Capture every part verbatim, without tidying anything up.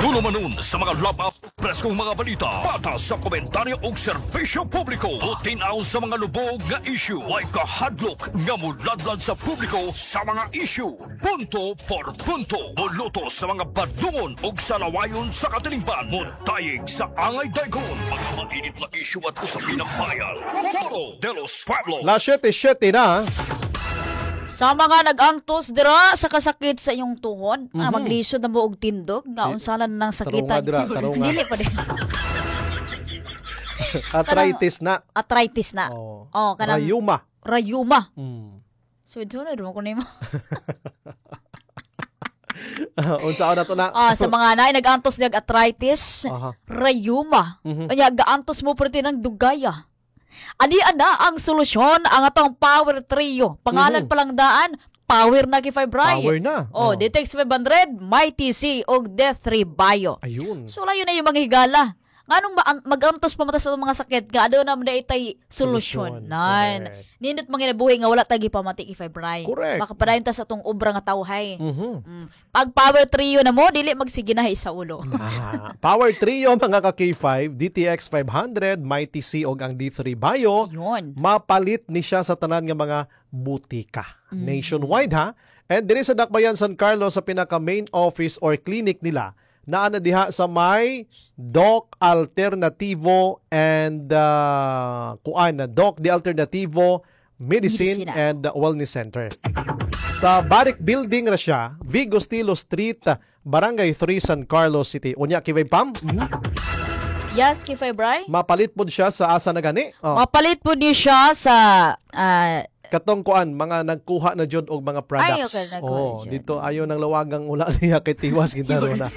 Tulo manon sa mga labas preskong mga balita. Patas sa komentaryo o serbisyo publiko. Tutinaw sa mga lubog nga issue. Way kahadlok nga muladlad sa publiko sa mga issue. Punto por punto. Muluto sa mga badungon o salawayon sa katilingban. Muntayig sa angay daykon. Mga mainit na issue at usapin ng bayan. Foro de los Pueblos. La siyete siyete na. Sa mga nag-angtos dira sa kasakit sa iyong tuhod, Mhm. ah, maglisod na mo og tindog, nga unsalan ng sakitan. Tarunga dira, tarunga. Dili pa din. Arthritis na. Arthritis na. Oh. Oh, kanang Rayuma. rayuma. Mm. So, ito na, mo ko nimo. Unsa na to na? Ah, sa mga naay nag-antos nag arthritis, Aha. rayuma. Mhm. Kanya gaantos mo perti ng dugaya. Ani ana ang solusyon ang atong Power Trio. Pangalan Mhm. pa lang daan, Power na Fibray. Power na. Oh, Detex five hundred, Mighty C og Death three Bio. Ayun. So layo na yung mga higala. Nganong ma- mag-antos pa mata sa mga sakit nga ado na mo itay Solusyon. solusyon. Nan. Correct. Nindot mga nabuhi nga wala tagi pamati Fibray. Correct. Baka padayon ta sa atong obra nga tawhay. Mhm. Mm. Pag Power Trio na mo, dili magsiginahay sa ulo. Ah, Power Trio mga ka K five, D T X five hundred, Mighty C og ang D three Bio. Yun. Mapalit ni siya sa tanan nga mga butika. Mm. Nationwide ha. And diri sa Dakbayan San Carlos sa pinaka main office or clinic nila, naana diha sa may Doc Alternativo and uh, kuan na Doc de Alternativo Medicine Medicina. and Wellness Center. Sa Barrick Building ra siya, Vigo Stilo Street, Barangay three, San Carlos City. Unya kivay Pam, Yes, kay Fibray. mapalit pod siya sa asa na gani. Oh. Mapalit po ni siya sa ah, Katong kuan mga nagkuha na jud og mga products. Ay, okay, nagkuha oh, na jud. dito ayo nang lawagang ula niya kay tiwas gitaro na.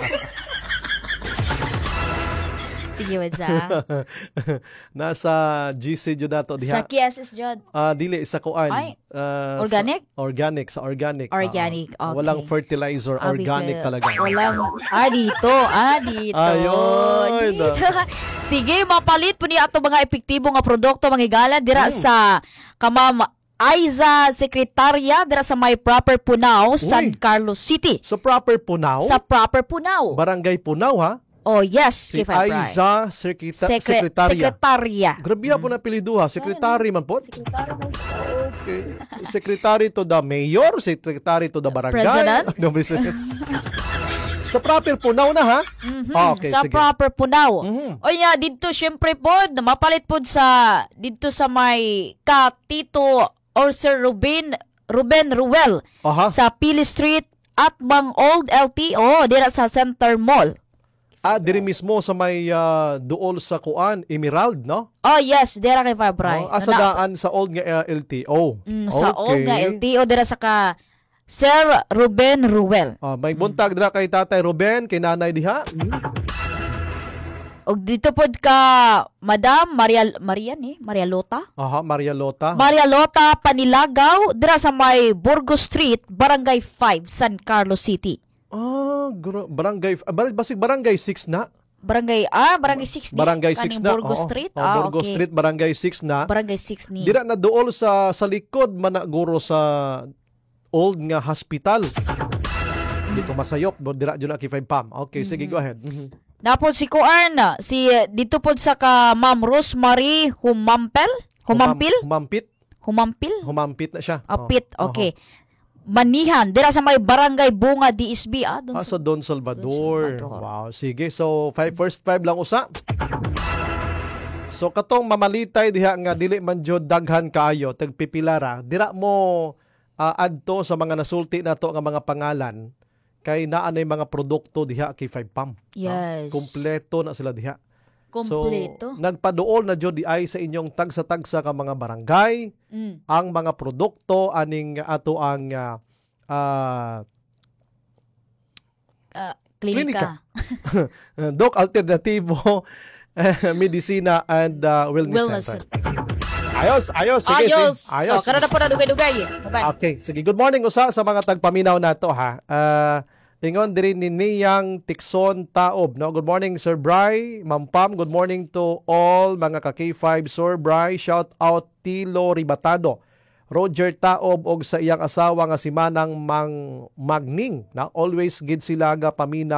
sige what's Nasa G C jud dato Sa diha. K S S Jod. Ah, dili sa kuan. Ay, Ah, organic? Sa, organic sa organic. Organic, Ah, okay. Walang fertilizer, Ah, organic because- talaga. Walang, ah, dito, ah, dito. Ayun. Dito. Sige, mapalit po niya ato mga epektibo nga produkto, mga higala, dira Mm. sa kamam Aiza Sekretarya, dira sa may proper Punaw, San Uy. Carlos City. Sa proper Punaw, Sa proper Punaw. Barangay Punaw ha. Oh, yes, Si K five Bri. Aiza Sekretary. Sekre- Sekretarya. Sekretarya. Grabe po na apelyido ha. Sekretary man po. Sekretarya. Okay. Secretary to the mayor, secretary to the barangay. President? No, president. Sa proper Punaw na ha? Mhm, Ah, okay, sa sige. proper Punaw. Mhm. O ya, dito syempre po, mapalit po sa, dito sa may ka Tito or Sir Ruben, Ruben Ruel Aha. sa Pili Street at Bang Old L T O, dira sa Center Mall. Ah, diri mismo sa may ah, duol sa kuan, Emerald, no? Oh yes, dira kay Fabray. Oh, asa daan sa old nga ah, L T O. Mm, sa Old nga L T O, dira sa ka Sir Ruben Ruel. Ah, may buntag dira kay Tatay Ruben, kay Nanay diha. O dito po ka Madam Maria, Maria ni, Maria Lota? Aha, Maria Lota. Maria Lota Panilagaw, dira sa may Burgos Street, Barangay five, San Carlos City. Ah, gra- barangay, ah, bar- basig barangay six na. Barangay, ah, Barangay six ni. Barangay six Kaning na. Burgos Oo. Street. Oh, ah, Burgos okay. Street, barangay six na. Barangay six ni. Dira na duol sa sa likod man na guro sa old nga hospital. Hindi ko masayop, bo dira jud na kay five Pam. Okay, sige, go ahead. Mhm. Napod si Kuan, si dito pod sa ka Ma'am Rosemary Humampel? Humampil? Humam- Humampit. Humampil? Humampit na siya. Oh. Apit, okay. Manihan, dira sa may Barangay Bunga D S B, ah, dun Ah, sa sa Don Salvador. Don Salvador. Wow, sige. So, five, first five lang usa. So, katong mamalitay diha nga dili man jud daghan kaayo, tagpipilara, dira mo ah, adto sa mga nasulti nato nga mga pangalan kay naa nay mga produkto diha kay five Pam. Yes. Kompleto na sila diha. Kompleto. So, nagpaduol na jud di ay sa inyong tagsa-tagsa ka mga barangay, Mm. ang mga produkto aning ato ang ah, ah, Ah, klinika. Doc Alternativo eh, Medicina and uh, Wellness, Wellness. Center. Ayos, ayos, sige, Ayos. sige. Ayos. So, karon na po na dugay-dugay. Bye. Okay, sige. Good morning usa sa mga tagpaminaw nato ha. Uh, ingon diri ni Niyang Tikson Taob, no? Good morning Sir Bry, Ma'am Pam. Good morning to all mga ka K five Sir Bry. Shout out Tilo Ribatado. Roger Taob og sa iyang asawa nga si Manang Mang Magning, na always gid sila ga paminaw